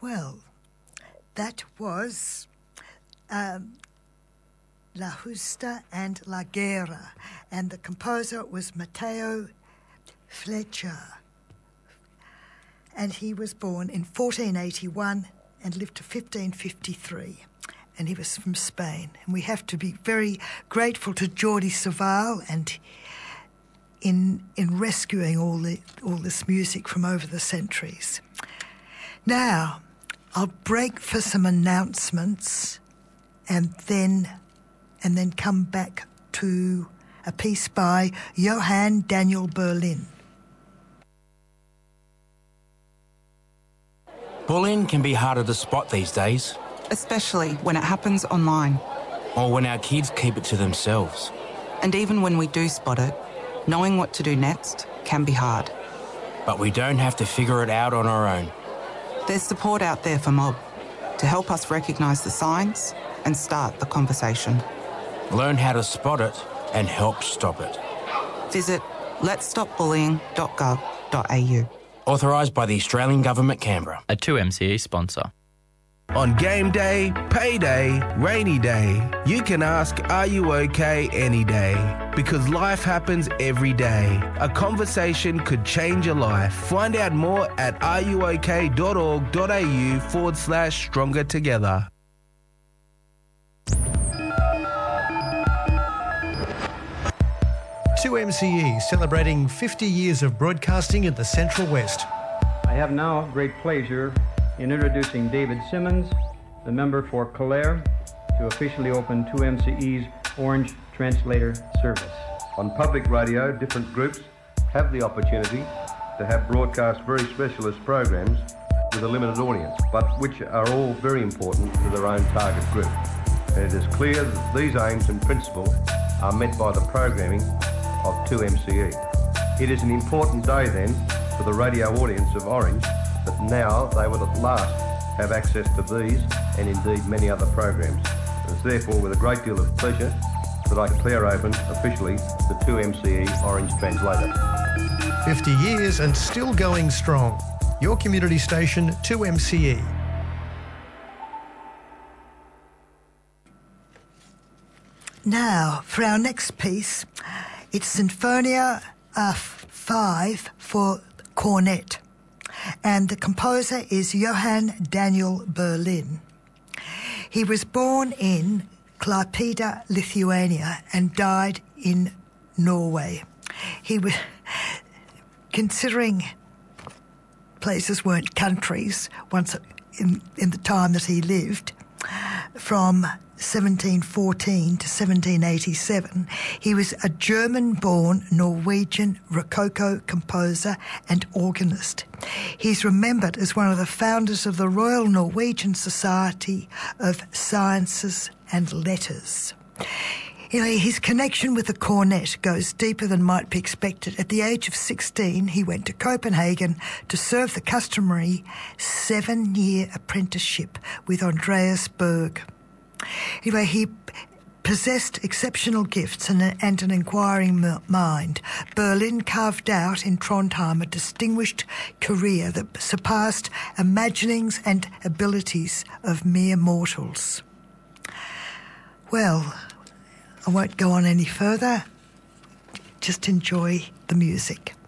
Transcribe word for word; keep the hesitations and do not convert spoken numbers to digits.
Well, that was um, La Justa and La Guerra, and the composer was Mateo Fletcher. And he was born in fourteen eighty-one and lived to fifteen fifty-three. And he was from Spain. And we have to be very grateful to Jordi Savall and in in rescuing all the all this music from over the centuries. Now, I'll break for some announcements and then and then come back to a piece by Johann Daniel Berlin. Bullying can be harder to spot these days. Especially when it happens online. Or when our kids keep it to themselves. And even when we do spot it, knowing what to do next can be hard. But we don't have to figure it out on our own. There's support out there for Mob to help us recognise the signs and start the conversation. Learn how to spot it and help stop it. Visit lets stop bullying dot gov dot a u. Authorised by the Australian Government, Canberra. A two M C E sponsor. On game day, payday, rainy day, you can ask, are you okay any day? Because life happens every day. A conversation could change your life. Find out more at ruok.org.au forward slash stronger together. two M C E celebrating fifty years of broadcasting in the Central West. I have now great pleasure in introducing David Simmons, the member for Clare, to officially open two M C E's Orange Translator service. On public radio, different groups have the opportunity to have broadcast very specialist programs with a limited audience, but which are all very important to their own target group. And it is clear that these aims and principles are met by the programming of two M C E. It is an important day then for the radio audience of Orange that now they will at last have access to these and indeed many other programs. And it's therefore with a great deal of pleasure that I declare open officially the two M C E Orange Translator. fifty years and still going strong. Your community station, two M C E. Now, for our next piece, it's Sinfonia uh, five for cornet. And the composer is Johann Daniel Berlin. He was born in Klaipėda, Lithuania, and died in Norway. He was, considering places weren't countries once in, in the time that he lived, from seventeen fourteen to seventeen eighty-seven, he was a German-born Norwegian Rococo composer and organist. He's remembered as one of the founders of the Royal Norwegian Society of Sciences and Letters. You know, his connection with the cornet goes deeper than might be expected. At the age of sixteen, he went to Copenhagen to serve the customary seven-year apprenticeship with Andreas Berg. Anyway, he possessed exceptional gifts and, a, and an inquiring mind. Berlin carved out in Trondheim a distinguished career that surpassed imaginings and abilities of mere mortals. Well, I won't go on any further. Just enjoy the music.